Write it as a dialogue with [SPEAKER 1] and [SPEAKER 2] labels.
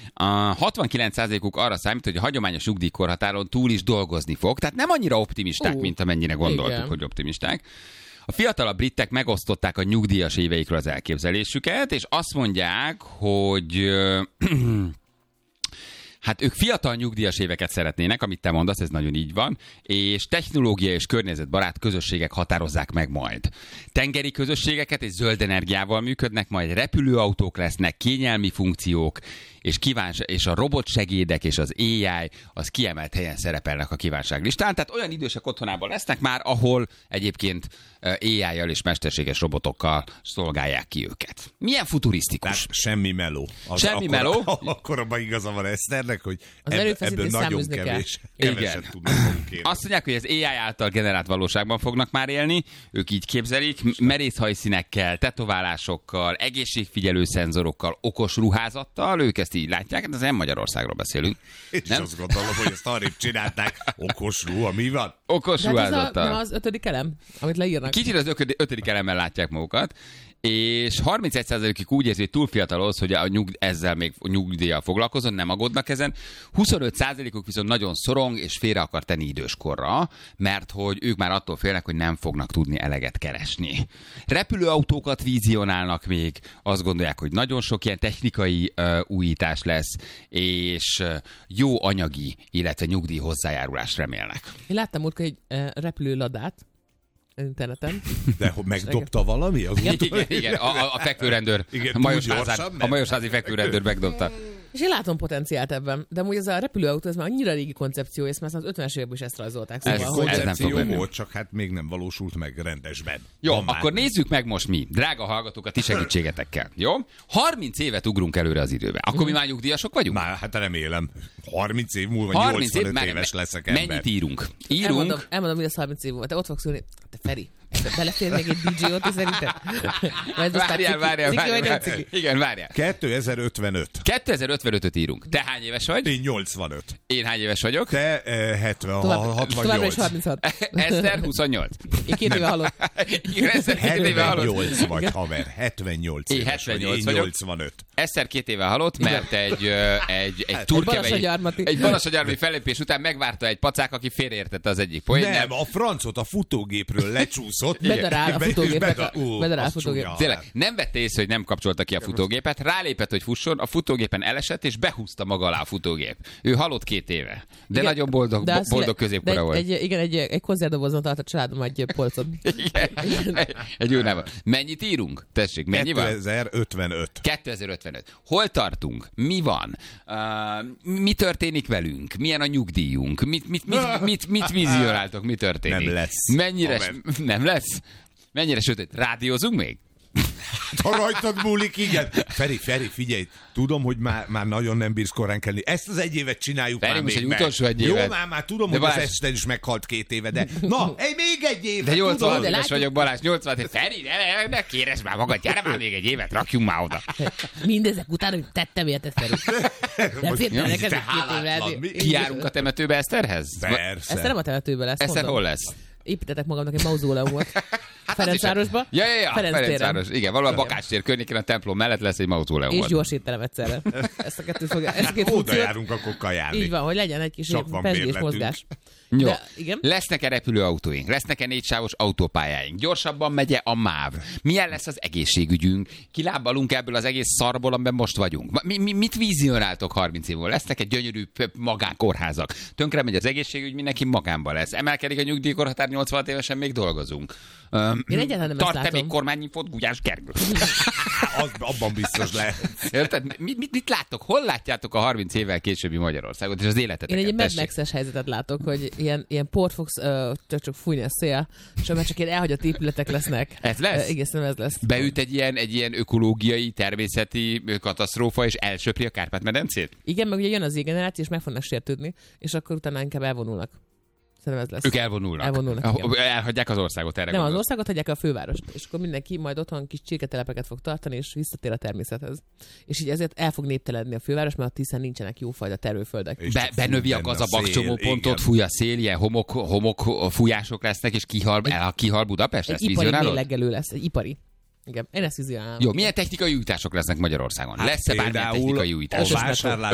[SPEAKER 1] A 69%-uk arra számít, hogy a hagyományos nyugdíjkorhatáron túl is dolgozni fog, tehát nem annyira optimisták, mint amennyire gondoltuk,
[SPEAKER 2] igen.
[SPEAKER 1] hogy optimisták. A fiatalabb britek megosztották a nyugdíjas éveikről az elképzelésüket, és azt mondják, hogy hát ők fiatal nyugdíjas éveket szeretnének, amit te mondasz, ez nagyon így van, és technológia és környezetbarát közösségek határozzák meg majd. Tengeri közösségeket és zöld energiával működnek, majd repülőautók lesznek, kényelmi funkciók, és a robotsegédek és az AI az kiemelt helyen szerepelnek a kívánságlistán. Tehát olyan idősek otthonában lesznek már, ahol egyébként AI-jal és mesterséges robotokkal szolgálják ki őket. Milyen futurisztikus.
[SPEAKER 3] Tehát semmi meló.
[SPEAKER 1] Semmi meló.
[SPEAKER 3] Akkor abban igaza van Eszternek, hogy ebből nagyon
[SPEAKER 2] száműzni
[SPEAKER 3] keveset tudnak kérni.
[SPEAKER 1] Azt mondják, hogy az AI által generált valóságban fognak már élni, ők így képzelik, merész hajszínekkel, tetoválásokkal, egészségfigyelő szenzorokkal, okos ruházattal, ők ezt így látják, de ez nem Magyarországról beszélünk.
[SPEAKER 3] Én is azt gondolom, hogy ezt arrébb csinálták. Okos ruha, mi van?
[SPEAKER 1] Okos
[SPEAKER 2] De hát ez
[SPEAKER 1] ruházattal.
[SPEAKER 2] nem az 5. elem, amit leírnak.
[SPEAKER 1] Kicsit az 5. elemmel látják magukat, és 31%-ük úgy érzi, hogy túl fiatal ahhoz, hogy ezzel még nyugdíjjal foglalkozon, nem aggódnak ezen. 25%-uk viszont nagyon szorong, és félre akar tenni időskorra, mert hogy ők már attól félnek, hogy nem fognak tudni eleget keresni. Repülőautókat vizionálnak még, azt gondolják, hogy nagyon sok ilyen technikai újítás lesz, és jó anyagi, illetve nyugdíj hozzájárulást remélnek.
[SPEAKER 2] Én láttam múltkor egy repülőladát interneten.
[SPEAKER 3] De megdobta valami?
[SPEAKER 1] Igen, a fekvőrendőr,
[SPEAKER 3] Igen,
[SPEAKER 1] a Majorsázi fekvőrendőr megdobta.
[SPEAKER 2] És én látom potenciált ebben, de amúgy ez a repülőautó, ez már annyira régi koncepció, és már az 50-es években is ezt rajzolták. Szóval,
[SPEAKER 1] Ez
[SPEAKER 2] hogy
[SPEAKER 1] nem fog
[SPEAKER 3] Koncepció
[SPEAKER 1] menni.
[SPEAKER 3] volt, csak hát még nem valósult meg rendesben.
[SPEAKER 1] Jó,
[SPEAKER 3] Van már.
[SPEAKER 1] akkor nézzük meg most mi, drága hallgatók, a ti segítségetekkel. Jó? 30 évet ugrunk előre az időbe. Akkor mi már nyugdíjasok vagyunk?
[SPEAKER 3] Már hát remélem. 30 év múlva 85 éves leszek ember.
[SPEAKER 1] Mennyit írunk?
[SPEAKER 2] Elmondom, mi lesz 30 év múlva. Te ott fogsz ülni. Te Feri, belefér még egy DJ-ot, szerinted?
[SPEAKER 1] Várjál. Igen, várjál.
[SPEAKER 3] 2055.
[SPEAKER 1] 2055-öt írunk. Te hány éves vagy?
[SPEAKER 3] Én 85.
[SPEAKER 1] Én hány éves vagyok?
[SPEAKER 3] Te 70,
[SPEAKER 2] Továbbra is
[SPEAKER 3] 68.
[SPEAKER 2] 36.
[SPEAKER 1] Eszter 28.
[SPEAKER 2] Én 2 éve halott.
[SPEAKER 1] Igen, Eszter 2 éve halott.
[SPEAKER 3] 78 vagy, haver. 78
[SPEAKER 1] Én
[SPEAKER 3] éves
[SPEAKER 1] 78
[SPEAKER 3] vagy. Én
[SPEAKER 1] vagyok.
[SPEAKER 3] 85.
[SPEAKER 1] Eszter 2 éve halott, mert egy Balasagyarmati fellépés után megvárta egy pacák, aki félreértette az egyik poént.
[SPEAKER 3] Nem, a francot a futógépről lecsúszott.
[SPEAKER 2] Bedarál a futógépet. Bedarál a
[SPEAKER 3] azt
[SPEAKER 2] futógép.
[SPEAKER 3] csúnya.
[SPEAKER 1] Tényleg, nem vette észre, hogy nem kapcsolta ki a futógépet, rálépett, hogy fusson, a futógépen elesett, és behúzta maga alá a futógép. Ő halott 2 éve. De
[SPEAKER 2] Igen,
[SPEAKER 1] nagyon boldog középkora volt.
[SPEAKER 2] Egy konzervdobozon tart a családom egy polcon.
[SPEAKER 1] Igen, egy urnában. Mennyit írunk? Tessék, mennyi van?
[SPEAKER 3] 2055.
[SPEAKER 1] 2055. Hol tartunk? Mi van? Mi történik velünk? Milyen a nyugdíjunk? Mit vizionáltok? Mi történik?
[SPEAKER 3] Nem lesz.
[SPEAKER 1] Mennyire?
[SPEAKER 3] Amen.
[SPEAKER 1] Nem lesz? Mennyire sötét? Rádiózunk még?
[SPEAKER 3] Ha rajtad múlik, igen. Feri, figyelj, tudom, hogy már nagyon nem bírsz korán kelni. Ezt az egy évet csináljuk
[SPEAKER 1] Feri,
[SPEAKER 3] már
[SPEAKER 1] most
[SPEAKER 3] még
[SPEAKER 1] egy
[SPEAKER 3] meg.
[SPEAKER 1] utolsó egy
[SPEAKER 3] Jó,
[SPEAKER 1] évet.
[SPEAKER 3] már tudom,
[SPEAKER 1] De
[SPEAKER 3] hogy
[SPEAKER 1] Balázs-
[SPEAKER 3] az Eszter is meghalt 2 éve, de na, még egy évet.
[SPEAKER 1] De 80
[SPEAKER 2] de
[SPEAKER 1] éves
[SPEAKER 2] látjuk-
[SPEAKER 1] vagyok, Balázs, 80 éves. Feri, ne kéresd már magad, gyere már még egy évet, rakjunk már oda.
[SPEAKER 2] Mindezek után, hogy tettem érted, Feri. Nem fértem neked
[SPEAKER 3] te
[SPEAKER 2] egy 2 évre.
[SPEAKER 3] hálátlan, mi?
[SPEAKER 1] Kiárunk a temetőbe Eszterhez?
[SPEAKER 3] Persze.
[SPEAKER 2] Ezt nem a temetőbe lesz.
[SPEAKER 1] Eszter
[SPEAKER 2] mondom.
[SPEAKER 1] hol lesz?
[SPEAKER 2] Építetek magamnak egy mauzóleumot.
[SPEAKER 1] Hát
[SPEAKER 2] Ferencvárosba.
[SPEAKER 1] Ja,
[SPEAKER 2] Ferenc téren.
[SPEAKER 1] Ferencváros. Igen, valahol a Bakás tér környékén a templom mellett lesz egy mauzóleum.
[SPEAKER 2] És gyors étterem egyszerre. Ezt a kettőt fogja. Ezt a két
[SPEAKER 3] Oda
[SPEAKER 2] funkciót.
[SPEAKER 3] járunk akkor kajálni.
[SPEAKER 2] Így van, hogy legyen egy kis
[SPEAKER 3] Csak van
[SPEAKER 2] pezgés
[SPEAKER 3] bérletünk.
[SPEAKER 2] mozgás.
[SPEAKER 1] Jó.
[SPEAKER 2] De, igen.
[SPEAKER 1] Lesznek-e repülőautóink? Lesznek-e 4-sávos autópályáink? Gyorsabban megye a MÁV? Milyen lesz az egészségügyünk? Kilábalunk ebből az egész szarból, amiben most vagyunk? Mit vizionáltok 30 év múlva? Lesznek-e gyönyörű magánkórházak? Tönkre megy az egészségügy, mindenki magánban lesz. Emelkedik a nyugdíjkorhatár, 86 évesen még dolgozunk.
[SPEAKER 2] Én egyáltalán nem ezt
[SPEAKER 1] Tart-e
[SPEAKER 2] látom.
[SPEAKER 1] még kormányinfót Gulyás Gergő?
[SPEAKER 3] Abban biztos lehet.
[SPEAKER 1] Érted? Mit láttok? Hol látjátok a 30 évvel későbbi Magyarországot és az életeteket?
[SPEAKER 2] Én egy Mad
[SPEAKER 1] Tessék.
[SPEAKER 2] Max-es helyzetet látok, hogy ilyen port fogsz csak fújni a szél, és már csak ilyen elhagyott épületek lesznek.
[SPEAKER 1] Ez lesz?
[SPEAKER 2] Igen, szerintem ez lesz.
[SPEAKER 1] Beüt egy ilyen ökológiai, természeti katasztrófa, és elsöpri a Kárpát-medencét?
[SPEAKER 2] Igen, meg ugye jön az generáció, és meg fognak sértődni, és akkor utána inkább elvonulnak. Szerintem ez lesz.
[SPEAKER 1] Ők elvonulnak.
[SPEAKER 2] Igen.
[SPEAKER 1] Elhagyják az országot, erre
[SPEAKER 2] Nem, az
[SPEAKER 1] gondolsz?
[SPEAKER 2] országot hagyják a fővárost, és akkor mindenki majd otthon kis csirketelepeket fog tartani, és visszatér a természethez. És így ezért el fog néptelenni a főváros, mert a Tiszán nincsenek jófajta termőföldek.
[SPEAKER 3] És csak
[SPEAKER 1] Benövi a
[SPEAKER 3] fúj benne
[SPEAKER 1] gazabak
[SPEAKER 3] szél,
[SPEAKER 1] csomópontot,
[SPEAKER 3] igen.
[SPEAKER 1] fúj a szél, ilyen homok fújások lesznek, és kihal Budapest,
[SPEAKER 2] Egy
[SPEAKER 1] ezt
[SPEAKER 2] ipari
[SPEAKER 1] vizionálod?
[SPEAKER 2] mérlegelő lesz, egy ipari. Igen, én ezt vizionálom.
[SPEAKER 1] Jó, milyen technikai újítások lesznek Magyarországon?
[SPEAKER 3] Hát
[SPEAKER 1] Lesz-e bármilyen
[SPEAKER 3] például
[SPEAKER 1] technikai újítás?
[SPEAKER 3] a vásárlás